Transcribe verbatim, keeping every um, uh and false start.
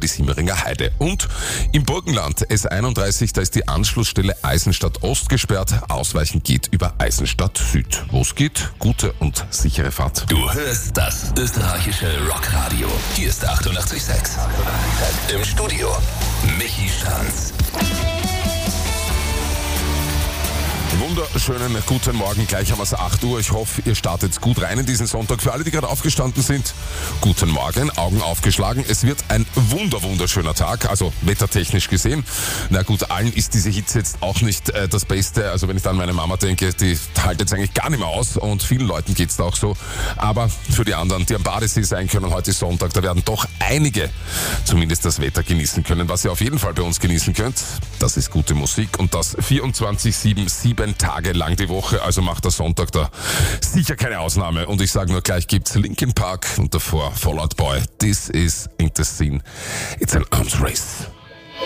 die Simmeringer Heide. Und im Burgenland S einunddreißig, da ist die Anschlussstelle Eisenstadt Ost gesperrt. Ausweichen geht über Eisenstadt Süd. Wo es geht, gute und sichere Fahrt. Du hörst das österreichische Rockradio. Hier ist achtundachtzig Komma sechs. Im Studio Michi Stranz. Wunderschönen guten Morgen, gleich haben wir es acht Uhr. Ich hoffe, ihr startet gut rein in diesen Sonntag. Für alle, die gerade aufgestanden sind, guten Morgen, Augen aufgeschlagen. Es wird ein wunder, wunderschöner Tag, also wettertechnisch gesehen. Na gut, allen ist diese Hitze jetzt auch nicht äh, das Beste. Also wenn ich da an meine Mama denke, die hält jetzt eigentlich gar nicht mehr aus und vielen Leuten geht es da auch so. Aber für die anderen, die am Badesee sein können, heute ist Sonntag, da werden doch einige zumindest das Wetter genießen können. Was ihr auf jeden Fall bei uns genießen könnt, das ist gute Musik und das vierundzwanzig sieben, sieben Tage lang die Woche, also macht der Sonntag da sicher keine Ausnahme. Und ich sage nur, gleich gibt's Linkin Park und davor Fall Out Boy. This is ain't the scene. It's an arms race.